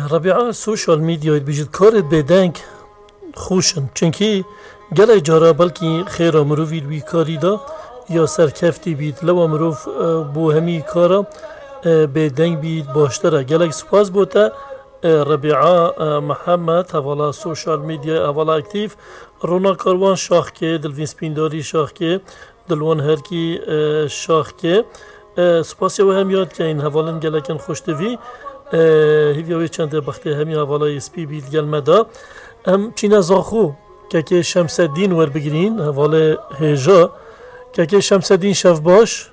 ربیعه سوشال میدیا بیشتر کارت بدنگ خوشن چونکی گله جارا بلکی خیر مروی روی کاری دا یا سرکفتی بید لو مروف بو همی کارا بدنگ بید باشتره گله سپاس بوده ربیعه محمد حوالا سوشال میدیا حوالا اکتیف رونا کاروان شاخ که دلوین سپینداری شاخ که دلوان هرکی شاخ که سپاسی و هم یاد که این حوالن گلکن خوشتوی هیویوی چند بخته همی حوالا اسپی بید گل مدا هم چینا زاخو که شمس الدین ور بگیرین حوالا هجا که شمس الدین شف باش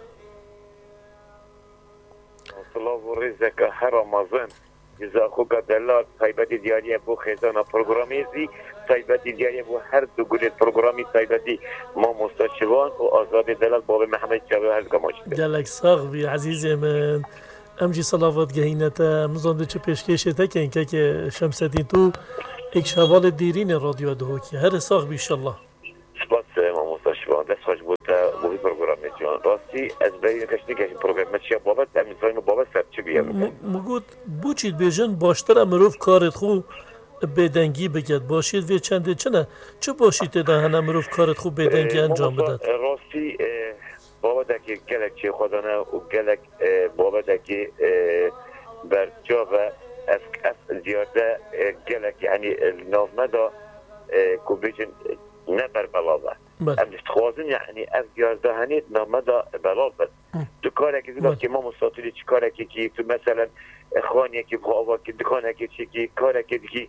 الله و رزق هر رمضان جزاكو قدلا طيبتي ديالي بو خزانه برنامجي طيبتي ديالي بو هر دو گل برنامجي طيبتي ما مستشفان و آزاد دلال باب محمد جابر هر گماش گلک ساغ بی عزیز من امجی صلوات گهینتا مزانده چه پیشکشه تکن که شمس الدین تو ایک شوال دیرین رادیو دهوکی هر ساغ بی انشالله سپاس ما مستشفان دست خوش بود بوی برنامه جان راستی از بین کشتی که برنامه چیه بابت امیدواریم بابت سر چی بیام مگود بوچید بیژن باشتر امروف کارت خو بدنگی بگید باشید و چنده چنه چه باشید ده هنه امروف کارت خو بدنگی انجام بدد راستی بابت که گلک چه خودانه و گلک بابت که بر جا و از زیاده گلک یعنی نظمه دا که بیجن نبر بلاوه ام دستخوازن یعنی از گیارده هنید نامه دا بلاوه تو کاره که دیدم که ما مستطیلی چی کاره که تو مثلا خانیه که بخواه که دکانه که چی که کاره که دیگه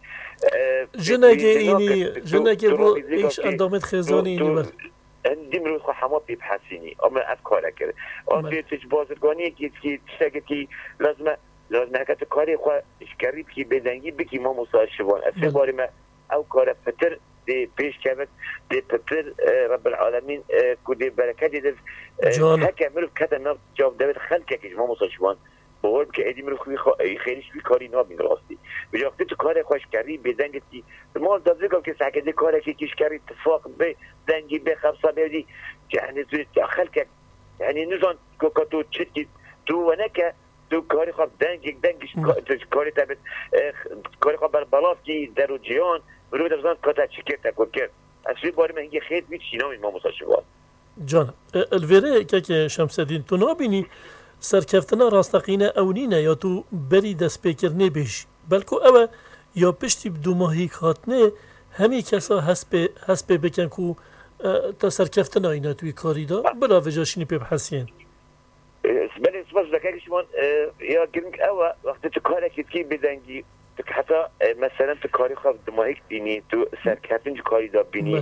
جنه که با ایش اندامت خیزانی اینی بر اندیم روز خواه همه ببحثینی اما از کاره کرده اما بیتش بازرگانی که تشتاگه که لازمه که تو کاری خواه اشکری بکی بدنگی بکی ما مساعد شوان اصلا باری ما او کاره فتر دي بيش كابت دي ببر رب العالمين كودي بركات دي هكا ملف كذا نار جواب دابت خلقك يا جماعه مصاشوان بقول بك ايدي ملف خيرش في كاري نار من راستي بجاكت تو كاري خوش كاري بدنجتي مال دازيكم كي ساعه دي كاري كيش كاري اتفاق ب دنجي ب خمسه بيدي يعني خلقك يعني نزون كوكاتو تشتي تو ونكا تو کاری خواب دنگش کاری تابت کاری خواب بلاف کی درو جیان برو در زمان کاتا چکر تکر کرد اصلی باری من اینگه خیلی بیت شینام ما مساشوان جان الویره که شمس الدین تو نابینی سرکفتنا راستقینه اونینه یا تو بری دست پیکر نبیش بلکو اوه یا پشتی بدو ماهی کاتنه همی کسا هست بکن که تا سرکفتنا اینه توی کاری دا بلا وجاشینی پی بحثین بله سپاس دکه شما یا گرنگ اوه وقتی تو کاری که بدنگی حتی مثلا تو کاری خواب دماغیک بینی تو سرکفتن جو کاری دا بینی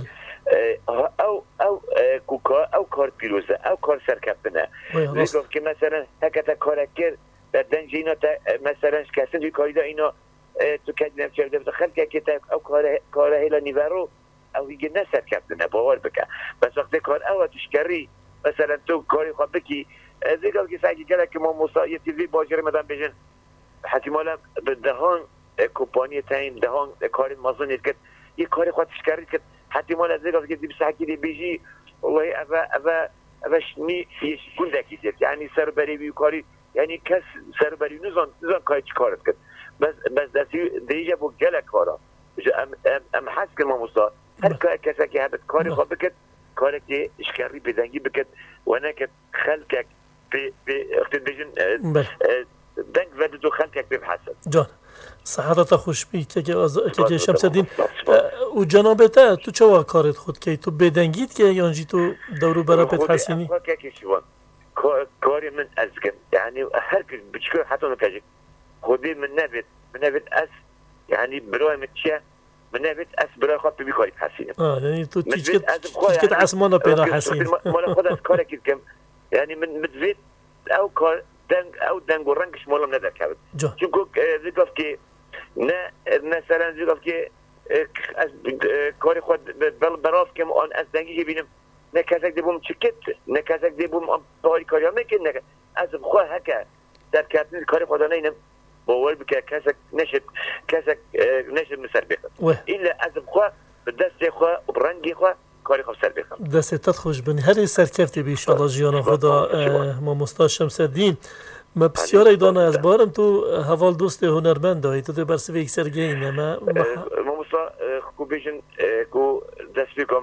او کار پیروزه او کار سرکفتنه میگفت که مثلا هکتا کار کرد در دنجی اینا مثلا شکستن جو کاری دا اینا تو کدی نفچرده بسا خلقه که او کار هیلا نیورو او هیگه نه سرکفتنه باور بکن بس وقتی کار او تشکری مثلا تو کاری خواب بکی زیگل که سعی کرده که ما مصایتی وی باجره مدن بجن حتیمالا به دهان کمپانی تایم دهان کاری مازنید که یک کاری خودش کردید که حتیمالا از دیگه که دیب ساکی بیجی والله اوش نی فیش گندکی دید یعنی سربری بی کاری یعنی کس سربری نزان کاری چی کارت کرد بس دستی دیگه با گله کارا ام حس که ما مصا هر کسی که هبت کاری خواه بکد کاری که اشکری بدنگی بکد و نکد خلقک به اختید بیجن دنگ ودد و خلقک ببحثد جان صحتت خوش بی که شمس الدین و جنابته تو چه کارت خود که تو بدنگید که یانجی تو دورو برا پت حسینی کاری من از کن یعنی هر کس بچکر حتی نکجی خودی من نبید از یعنی برای من چیه من نبید از برای خواب بی کاری حسینی یعنی تو چیزکت عصمانا پیدا حسین مالا خود از کاری کم یعنی من مدوید او کار دنگ و رنگش مالم ندر کرد چون زیگاف که نه مثلا زیگاف که از کاری خود براف کم آن از دنگی بینم نه کسک دیبوم چکت نه کسک دیبوم باری کاری هم میکن نه از بخواه هکه در کتنی کاری خدا نینم باور بکه کسک نشد مسر بخد ایلا از بخواه به دست خواه و برنگی خواه کاری خواه سر بخد دستت خوش بنی هر سرکفتی بیشالله جیانا خدا ما مستاد شمس الدین ما بسیار ایدانه از بارم تو حوال دوست هنرمند دایی تو برسه به یک سرگینه ما مصا خوبیشن کو دست